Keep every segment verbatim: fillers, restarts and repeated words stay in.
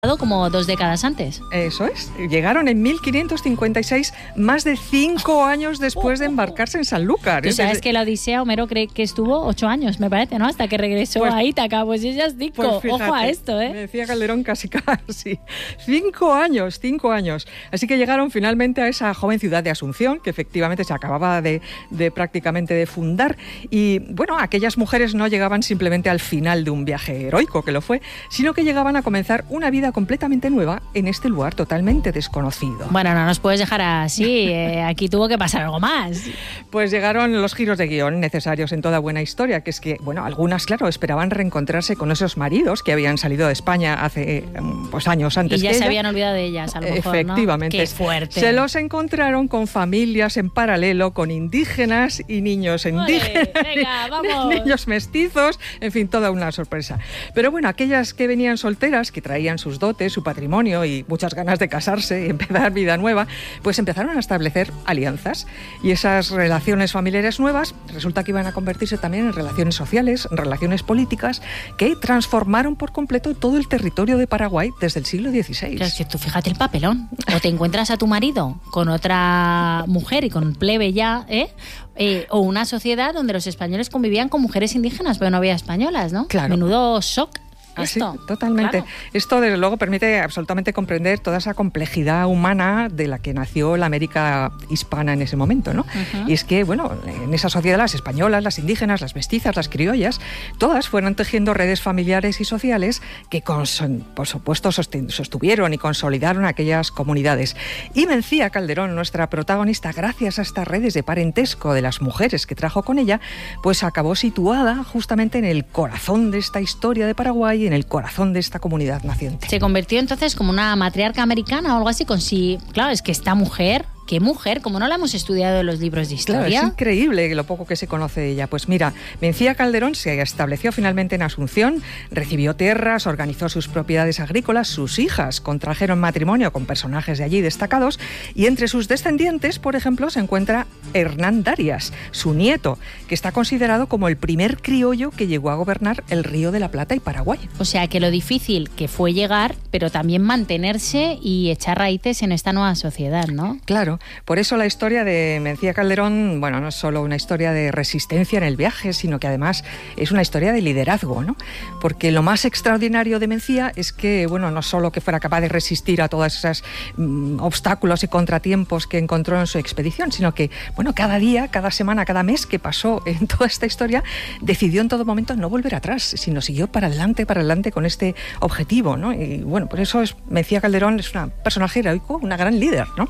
como dos décadas antes. Eso es. Llegaron en mil quinientos cincuenta y seis, más de cinco años después de embarcarse en Sanlúcar. Tú sabes que la Odisea, Homero cree que estuvo ocho años, me parece, ¿no? Hasta que regresó pues, a Ítaca. Pues ella es dico. Pues fíjate, ojo a esto, ¿eh? Me decía Calderón casi casi. Cinco años, cinco años. Así que llegaron finalmente a esa joven ciudad de Asunción, que efectivamente se acababa de, de prácticamente de fundar. Y bueno, aquellas mujeres no llegaban simplemente al final de un viaje heroico, que lo fue, sino que llegaban a comenzar una vida completamente nueva en este lugar totalmente desconocido. Bueno, no nos puedes dejar así, eh, aquí tuvo que pasar algo más. Pues llegaron los giros de guión necesarios en toda buena historia, que es que, bueno, algunas, claro, esperaban reencontrarse con esos maridos que habían salido de España hace pues años antes. Y ya que se ella. habían olvidado de ellas, a lo mejor, efectivamente. ¿no? Qué fuerte. Se los encontraron con familias en paralelo, con indígenas y niños indígenas, Ole, venga, vamos. niños mestizos, en fin, toda una sorpresa. Pero bueno, aquellas que venían solteras, que traían sus dotes, su patrimonio y muchas ganas de casarse y empezar vida nueva, pues empezaron a establecer alianzas. Y esas relaciones familiares nuevas resulta que iban a convertirse también en relaciones sociales, en relaciones políticas, que transformaron por completo todo el territorio de Paraguay desde el siglo dieciséis. Claro, es que tú fíjate el papelón. O te encuentras a tu marido con otra mujer y con plebe ya, ¿eh? Eh, o una sociedad donde los españoles convivían con mujeres indígenas, pero no había españolas, ¿no? Claro. Menudo shock. Así, Esto, totalmente. Claro. Esto, desde luego, permite absolutamente comprender toda esa complejidad humana de la que nació la América hispana en ese momento, ¿no? Uh-huh. Y es que, bueno, en esa sociedad las españolas, las indígenas, las mestizas, las criollas, todas fueron tejiendo redes familiares y sociales que, con, por supuesto, sostuvieron y consolidaron aquellas comunidades. Y Mencía Calderón, nuestra protagonista, gracias a estas redes de parentesco de las mujeres que trajo con ella, pues acabó situada justamente en el corazón de esta historia de Paraguay, en el corazón de esta comunidad naciente. Se convirtió entonces como una matriarca americana o algo así, con si, claro, es que esta mujer, qué mujer, como no la hemos estudiado en los libros de historia. Claro, es increíble lo poco que se conoce de ella. Pues mira, Mencía Calderón se estableció finalmente en Asunción, recibió tierras, organizó sus propiedades agrícolas, sus hijas contrajeron matrimonio con personajes de allí destacados, y entre sus descendientes, por ejemplo, se encuentra Hernán Darias, su nieto, que está considerado como el primer criollo que llegó a gobernar el Río de la Plata y Paraguay. O sea, que lo difícil que fue llegar, pero también mantenerse y echar raíces en esta nueva sociedad, ¿no? Claro. Por eso la historia de Mencía Calderón, bueno, no es solo una historia de resistencia en el viaje, sino que además es una historia de liderazgo, ¿no? Porque lo más extraordinario de Mencía es que, bueno, no solo que fuera capaz de resistir a todos esos mmm, obstáculos y contratiempos que encontró en su expedición, sino que, bueno, cada día, cada semana, cada mes que pasó en toda esta historia, decidió en todo momento no volver atrás, sino siguió para adelante, para adelante con este objetivo, ¿no? Y bueno, por eso es, Mencía Calderón es un personaje heroico, una gran líder, ¿no?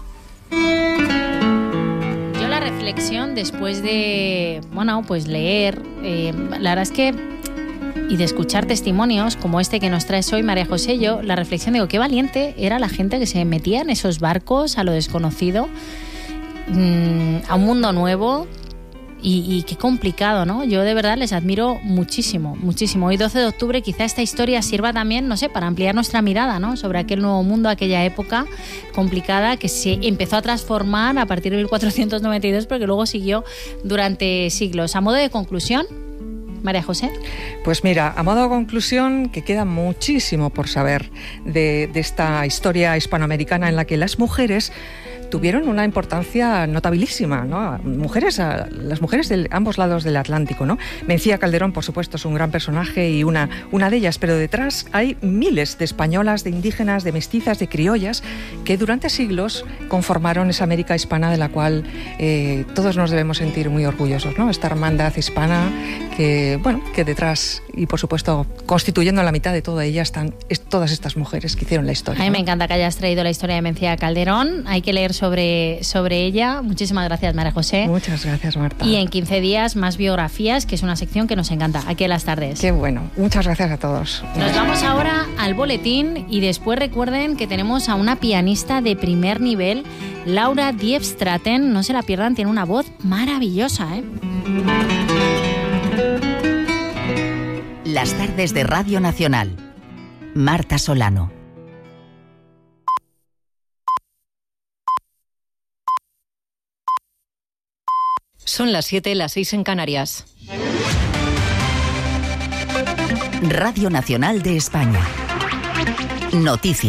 Yo la reflexión después de, bueno, pues leer, eh, la verdad es que, y de escuchar testimonios como este que nos traes hoy, María José, yo la reflexión digo, qué valiente era la gente que se metía en esos barcos a lo desconocido, mmm, a un mundo nuevo. Y, y qué complicado, ¿no? Yo de verdad les admiro muchísimo, muchísimo. Hoy doce de octubre quizá esta historia sirva también, no sé, para ampliar nuestra mirada, ¿no? Sobre aquel nuevo mundo, aquella época complicada que se empezó a transformar a partir de mil cuatrocientos noventa y dos, pero que luego siguió durante siglos. A modo de conclusión, María José. Pues mira, a modo de conclusión, que queda muchísimo por saber de, de esta historia hispanoamericana en la que las mujeres tuvieron una importancia notabilísima, ¿no? Mujeres, las mujeres de ambos lados del Atlántico, ¿no? Mencía Calderón, por supuesto, es un gran personaje y una, una de ellas, pero detrás hay miles de españolas, de indígenas, de mestizas, de criollas, que durante siglos conformaron esa América hispana de la cual eh, todos nos debemos sentir muy orgullosos, ¿no? Esta hermandad hispana que, bueno, que detrás y, por supuesto, constituyendo la mitad de toda ella están es, todas estas mujeres que hicieron la historia. A mí ¿no? me encanta que hayas traído la historia de Mencía Calderón. Hay que leer sobre, sobre ella. Muchísimas gracias, María José. Muchas gracias, Marta. Y en quince días más biografías, que es una sección que nos encanta, aquí en las tardes. Qué bueno. Muchas gracias a todos. Nos vamos ahora al boletín y después recuerden que tenemos a una pianista de primer nivel, Laura Diepstraten. No se la pierdan, tiene una voz maravillosa, ¿eh? Las tardes de Radio Nacional. Marta Solano. Son las siete, las seis en Canarias. Radio Nacional de España. Noticias.